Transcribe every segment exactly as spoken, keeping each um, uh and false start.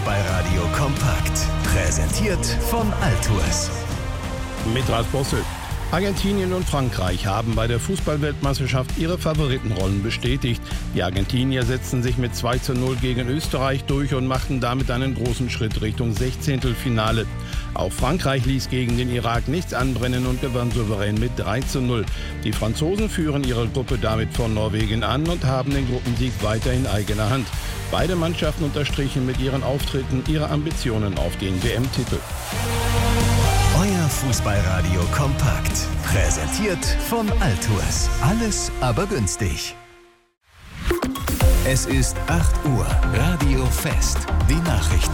Fußballradio kompakt. Präsentiert von Altours. Mit Ralf Bossel. Argentinien und Frankreich haben bei der Fußballweltmeisterschaft ihre Favoritenrollen bestätigt. Die Argentinier setzten sich mit zwei zu null gegen Österreich durch und machten damit einen großen Schritt Richtung Sechzehntelfinale. Auch Frankreich ließ gegen den Irak nichts anbrennen und gewann souverän mit drei zu null. Die Franzosen führen ihre Gruppe damit vor Norwegen an und haben den Gruppensieg weiter in eigener Hand. Beide Mannschaften unterstrichen mit ihren Auftritten ihre Ambitionen auf den W M-Titel. Euer Fußballradio kompakt. Präsentiert von Altours. Alles aber günstig. Es ist acht Uhr. Radio Fest. Die Nachrichten.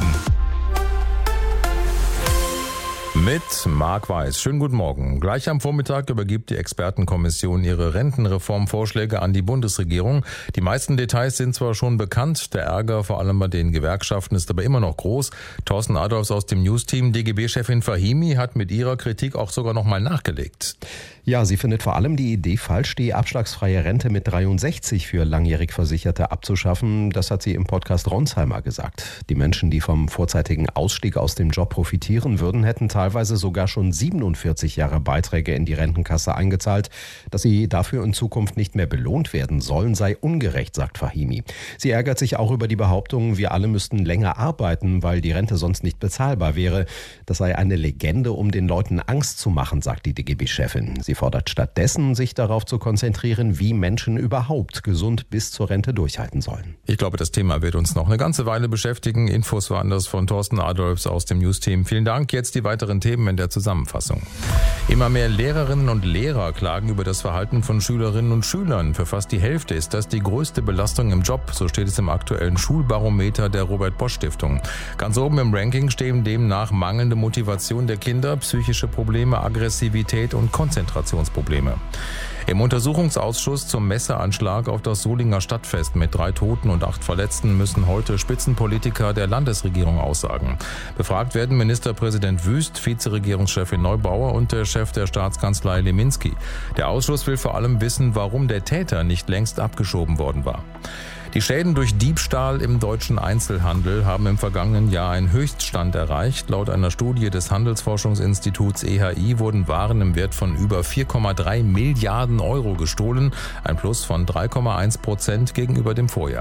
Mit Marc Weiß. Schönen guten Morgen. Gleich am Vormittag übergibt die Expertenkommission ihre Rentenreformvorschläge an die Bundesregierung. Die meisten Details sind zwar schon bekannt, der Ärger vor allem bei den Gewerkschaften ist aber immer noch groß. Thorsten Adolfs aus dem Newsteam, D G B-Chefin Fahimi, hat mit ihrer Kritik auch sogar nochmal nachgelegt. Ja, sie findet vor allem die Idee falsch, die abschlagsfreie Rente mit dreiundsechzig für langjährig Versicherte abzuschaffen. Das hat sie im Podcast Ronsheimer gesagt. Die Menschen, die vom vorzeitigen Ausstieg aus dem Job profitieren würden, hätten teilweise sogar schon siebenundvierzig Jahre Beiträge in die Rentenkasse eingezahlt. Dass sie dafür in Zukunft nicht mehr belohnt werden sollen, sei ungerecht, sagt Fahimi. Sie ärgert sich auch über die Behauptung, wir alle müssten länger arbeiten, weil die Rente sonst nicht bezahlbar wäre. Das sei eine Legende, um den Leuten Angst zu machen, sagt die D G B-Chefin. Sie fordert stattdessen, sich darauf zu konzentrieren, wie Menschen überhaupt gesund bis zur Rente durchhalten sollen. Ich glaube, das Thema wird uns noch eine ganze Weile beschäftigen. Infos waren das von Thorsten Adolfs aus dem Newsteam. Vielen Dank. Jetzt die weiteren Themen in der Zusammenfassung. Immer mehr Lehrerinnen und Lehrer klagen über das Verhalten von Schülerinnen und Schülern. Für fast die Hälfte ist das die größte Belastung im Job, so steht es im aktuellen Schulbarometer der Robert-Bosch-Stiftung. Ganz oben im Ranking stehen demnach mangelnde Motivation der Kinder, psychische Probleme, Aggressivität und Konzentrationsprobleme. Im Untersuchungsausschuss zum Messeranschlag auf das Solinger Stadtfest mit drei Toten und acht Verletzten müssen heute Spitzenpolitiker der Landesregierung aussagen. Befragt werden Ministerpräsident Wüst, Vizeregierungschefin Neubauer und der Chef der Staatskanzlei Leminski. Der Ausschuss will vor allem wissen, warum der Täter nicht längst abgeschoben worden war. Die Schäden durch Diebstahl im deutschen Einzelhandel haben im vergangenen Jahr einen Höchststand erreicht. Laut einer Studie des Handelsforschungsinstituts E H I wurden Waren im Wert von über vier Komma drei Milliarden Euro gestohlen, ein Plus von drei Komma eins Prozent gegenüber dem Vorjahr.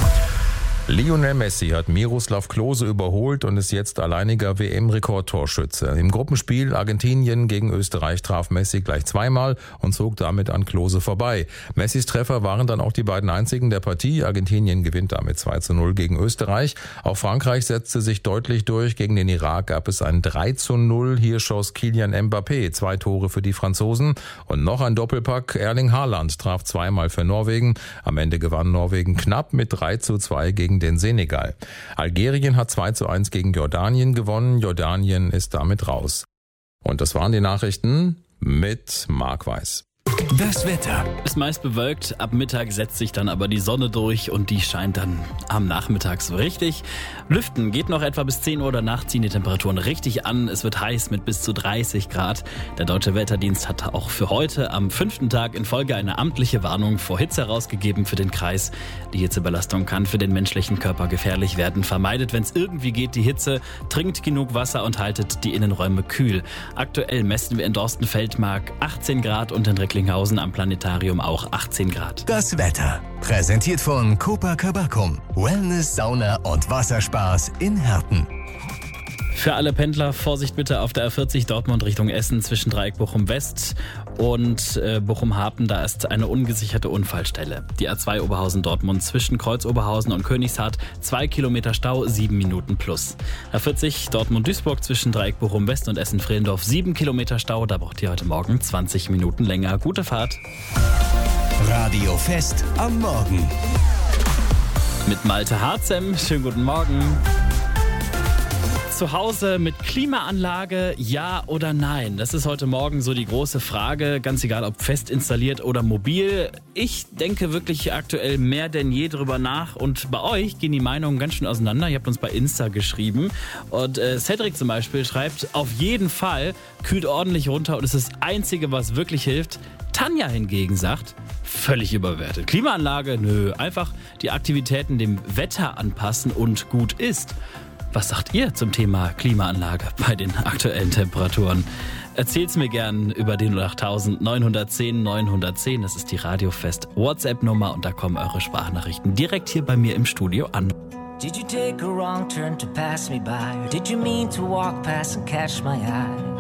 Lionel Messi hat Miroslav Klose überholt und ist jetzt alleiniger W M-Rekordtorschütze. Im Gruppenspiel Argentinien gegen Österreich traf Messi gleich zweimal und zog damit an Klose vorbei. Messis Treffer waren dann auch die beiden einzigen der Partie. Argentinien gewinnt damit zwei zu null gegen Österreich. Auch Frankreich setzte sich deutlich durch. Gegen den Irak gab es ein drei zu null. Hier schoss Kylian Mbappé zwei Tore für die Franzosen. Und noch ein Doppelpack. Erling Haaland traf zweimal für Norwegen. Am Ende gewann Norwegen knapp mit drei zu zwei gegen den Senegal. Algerien hat zwei zu eins gegen Jordanien gewonnen. Jordanien ist damit raus. Und das waren die Nachrichten mit Marc Weiß. Das Wetter. Ist meist bewölkt, ab Mittag setzt sich dann aber die Sonne durch und die scheint dann am Nachmittag so richtig. Lüften geht noch etwa bis zehn Uhr, danach ziehen die Temperaturen richtig an. Es wird heiß mit bis zu dreißig Grad. Der Deutsche Wetterdienst hat auch für heute am fünften Tag in Folge eine amtliche Warnung vor Hitze herausgegeben für den Kreis. Die Hitzebelastung kann für den menschlichen Körper gefährlich werden. Vermeidet, wenn es irgendwie geht, die Hitze, trinkt genug Wasser und haltet die Innenräume kühl. Aktuell messen wir in Dorsten-Feldmark achtzehn Grad und in Recklinghausen am Planetarium auch achtzehn Grad. Das Wetter. Präsentiert von Copacabana. Wellness, Sauna und Wasserspaß in Herten. Für alle Pendler Vorsicht bitte auf der A vierzig Dortmund Richtung Essen zwischen Dreieck Bochum West und äh, Bochum-Hapen. Da ist eine ungesicherte Unfallstelle. Die A zwei Oberhausen Dortmund zwischen Kreuz Oberhausen und Königshardt. Zwei Kilometer Stau, sieben Minuten plus. A vierzig Dortmund Duisburg zwischen Dreieck Bochum West und Essen-Frehlendorf. Sieben Kilometer Stau. Da braucht ihr heute Morgen zwanzig Minuten länger. Gute Fahrt. Radio Fest am Morgen. Mit Malte Harzem. Schönen guten Morgen. Zu Hause mit Klimaanlage, ja oder nein? Das ist heute Morgen so die große Frage, ganz egal ob fest installiert oder mobil. Ich denke wirklich aktuell mehr denn je drüber nach und bei euch gehen die Meinungen ganz schön auseinander. Ihr habt uns bei Insta geschrieben und äh, Cedric zum Beispiel schreibt, auf jeden Fall, kühlt ordentlich runter und ist das Einzige, was wirklich hilft. Tanja hingegen sagt, völlig überwertet. Klimaanlage, nö, einfach die Aktivitäten dem Wetter anpassen und gut ist. Was sagt ihr zum Thema Klimaanlage bei den aktuellen Temperaturen? Erzählt's mir gern über den null acht neun eins null neun eins null eins. Das ist die Radiofest WhatsApp-Nummer und da kommen eure Sprachnachrichten direkt hier bei mir im Studio an. Did you take a wrong turn to pass me by? Or did you mean to walk past and catch my eye?